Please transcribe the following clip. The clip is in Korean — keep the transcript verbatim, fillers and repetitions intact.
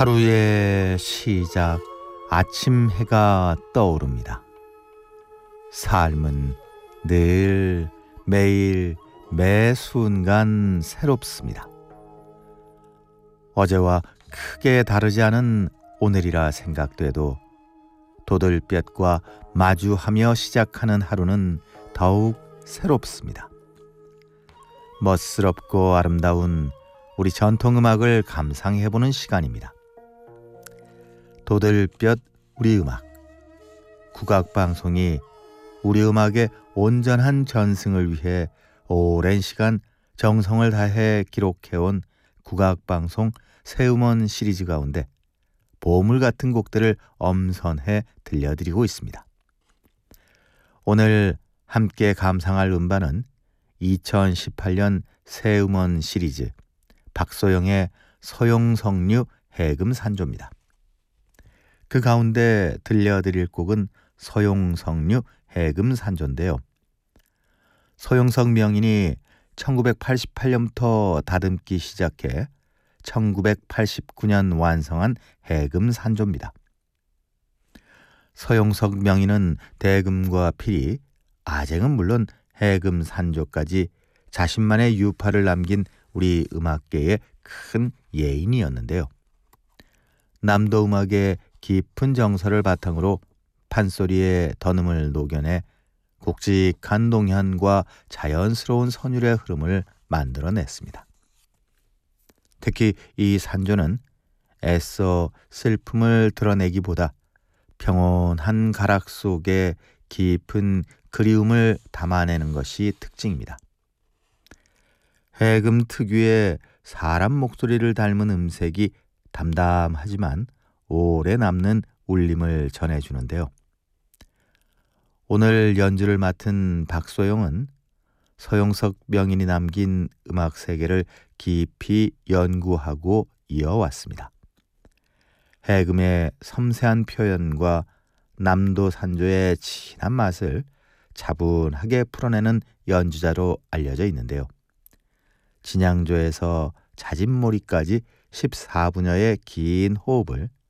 하루의 시작, 아침 해가 떠오릅니다. 삶은 늘 매일 매 순간 새롭습니다. 어제와 크게 다르지 않은 오늘이라 생각돼도 도들볕과 마주하며 시작하는 하루는 더욱 새롭습니다. 멋스럽고 아름다운 우리 전통음악을 감상해보는 시간입니다. 도들볕 우리 음악, 국악방송이 우리 음악의 온전한 전승을 위해 오랜 시간 정성을 다해 기록해온 국악방송 새음원 시리즈 가운데 보물 같은 곡들을 엄선해 들려드리고 있습니다. 오늘 함께 감상할 음반은 이천십팔 년 새음원 시리즈 박소영의 서용석류 해금산조입니다. 그 가운데 들려드릴 곡은 서용석류 해금산조인데요. 서용석 명인이 천구백팔십팔 년부터 다듬기 시작해 천구백팔십구 년 완성한 해금산조입니다. 서용석 명인은 대금과 필이, 아쟁은 물론 해금산조까지 자신만의 유파를 남긴 우리 음악계의 큰 예인이었는데요. 남도 음악의 깊은 정서를 바탕으로 판소리의 더듬을 녹여내 굵직한 동현과 자연스러운 선율의 흐름을 만들어냈습니다. 특히 이 산조는 애써 슬픔을 드러내기보다 평온한 가락 속에 깊은 그리움을 담아내는 것이 특징입니다. 해금 특유의 사람 목소리를 닮은 음색이 담담하지만 오래 남는 울림을 전해주는데요. 오늘 연주를 맡은 박소영은 서용석 명인이 남긴 음악 세계를 깊이 연구하고 이어왔습니다. 해금의 섬세한 표현과 남도 산조의 진한 맛을 차분하게 풀어내는 연주자로 알려져 있는데요. 진양조에서 자진몰이까지 십사 분여의 긴 호흡을